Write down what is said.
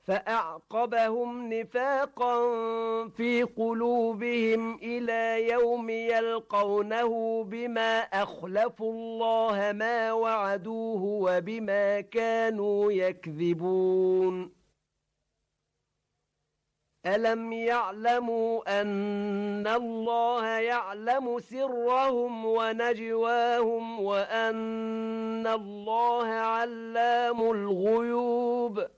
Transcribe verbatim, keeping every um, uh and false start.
فأعقبهم نفاقا في قلوبهم إلى يوم يلقونه بما أخلفوا الله ما وعدوه وبما كانوا يكذبون ألم يعلموا أن الله يعلم سرهم ونجواهم وأن الله علام الغيوب